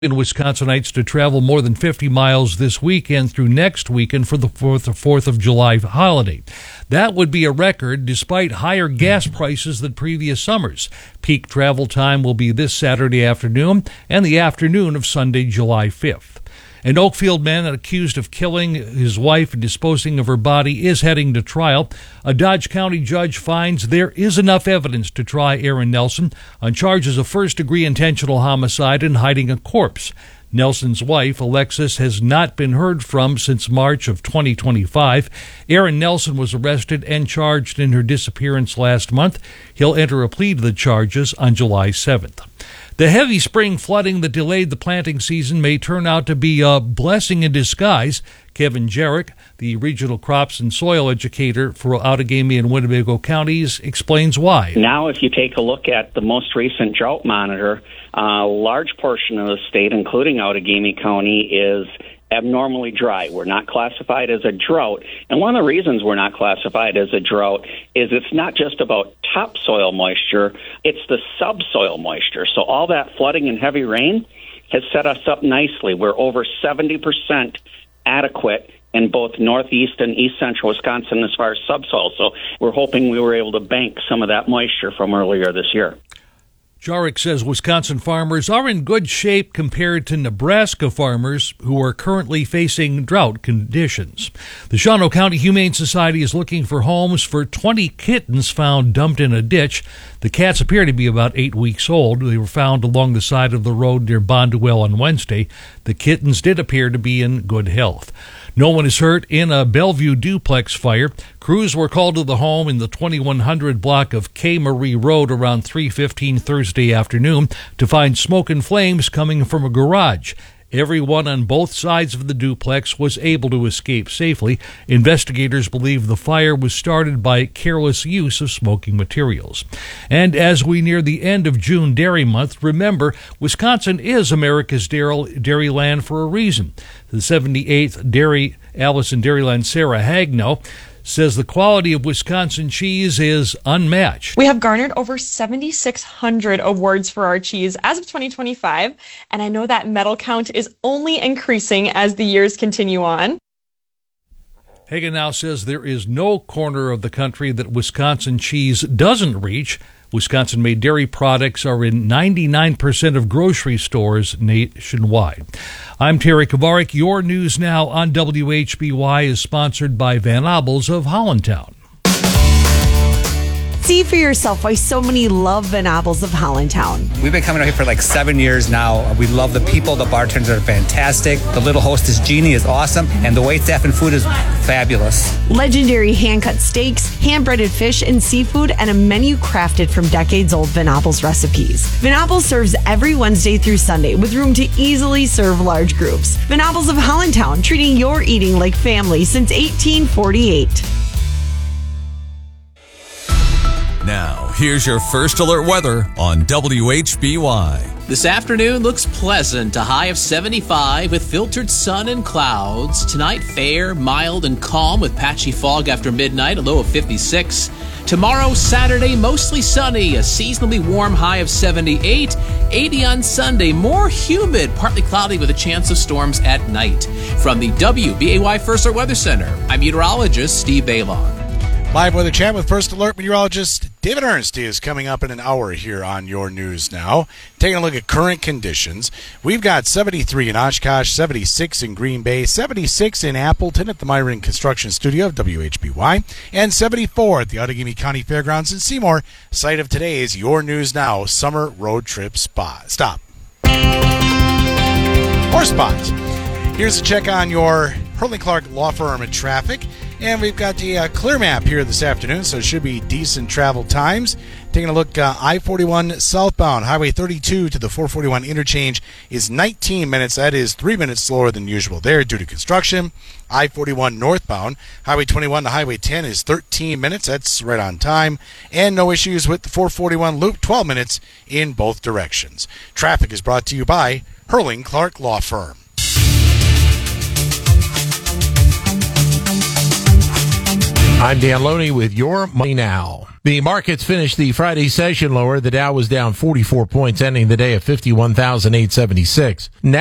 Wisconsinites to travel more than 50 miles this weekend through next weekend for the 4th of July holiday. That would be a record despite higher gas prices than previous summers. Peak travel time will be this Saturday afternoon and the afternoon of Sunday, July 5th. An Oakfield man accused of killing his wife and disposing of her body is heading to trial. A Dodge County judge finds there is enough evidence to try Aaron Nelson on charges of first-degree intentional homicide and hiding a corpse. Nelson's wife, Alexis, has not been heard from since March of 2025. Aaron Nelson was arrested and charged in her disappearance last month. He'll enter a plea to the charges on July 7th. The heavy spring flooding that delayed the planting season may turn out to be a blessing in disguise. Kevin Jarek, the regional crops and soil educator for Outagamie and Winnebago counties, explains why. Now, if you take a look at the most recent drought monitor, a large portion of the state, including Outagamie County, is abnormally dry. We're not classified as a drought. And one of the reasons we're not classified as a drought is it's not just about topsoil moisture, it's the subsoil moisture. So all that flooding and heavy rain has set us up nicely. We're over 70% adequate in both northeast and east central Wisconsin as far as subsoil. So we're hoping we were able to bank some of that moisture from earlier this year. Jarek says Wisconsin farmers are in good shape compared to Nebraska farmers who are currently facing drought conditions. The Shawano County Humane Society is looking for homes for 20 kittens found dumped in a ditch. The cats appear to be about 8 weeks old. They were found along the side of the road near Bonduel on Wednesday. The kittens did appear to be in good health. No one is hurt in a Bellevue duplex fire. Crews were called to the home in the 2100 block of K. Marie Road around 3:15 Thursday afternoon to find smoke and flames coming from a garage. Everyone on both sides of the duplex was able to escape safely. Investigators believe the fire was started by careless use of smoking materials. And as we near the end of June Dairy Month, remember, Wisconsin is America's dairy land for a reason. The 78th Allison Dairyland Sarah Hagno says the quality of Wisconsin cheese is unmatched. We have garnered over 7,600 awards for our cheese as of 2025, and I know that medal count is only increasing as the years continue on. Hagen now says there is no corner of the country that Wisconsin cheese doesn't reach. Wisconsin-made dairy products are in 99% of grocery stores nationwide. I'm Terry Kavarik. Your News Now on WHBY is sponsored by Van Abels of Hollandtown. See for yourself why so many love Van Abels of Hollandtown. We've been coming out here for like 7 years now. We love the people. The bartenders are fantastic. The little hostess, Jeannie, is awesome. And the waitstaff and food is fabulous. Legendary hand-cut steaks, hand-breaded fish and seafood, and a menu crafted from decades-old Van Abels recipes. Van Abels serves every Wednesday through Sunday with room to easily serve large groups. Van Abels of Hollandtown, treating your eating like family since 1848. Now, here's your first alert weather on WHBY. This afternoon looks pleasant, a high of 75 with filtered sun and clouds. Tonight, fair, mild, and calm with patchy fog after midnight, a low of 56. Tomorrow, Saturday, mostly sunny, a seasonably warm high of 78. 80 on Sunday, more humid, partly cloudy with a chance of storms at night. From the WBAY First Alert Weather Center, I'm meteorologist Steve Baylon. Live weather chat with First Alert meteorologist David Ernst is coming up in an hour here on Your News Now. Taking a look at current conditions, we've got 73 in Oshkosh, 76 in Green Bay, 76 in Appleton at the Myron Construction Studio of WHBY, and 74 at the Outagamie County Fairgrounds in Seymour, site of today's Your News Now Summer Road Trip Stop. Or spot. Here's a check on your Hurley Clark Law Firm and traffic. And we've got the clear map here this afternoon, so it should be decent travel times. Taking a look, I-41 southbound, Highway 32 to the 441 interchange is 19 minutes. That is 3 minutes slower than usual there due to construction. I-41 northbound, Highway 21 to Highway 10 is 13 minutes. That's right on time. And no issues with the 441 loop, 12 minutes in both directions. Traffic is brought to you by Hurling Clark Law Firm. I'm Dan Loney with Your Money Now. The markets finished the Friday session lower. The Dow was down 44 points, ending the day at 51,876.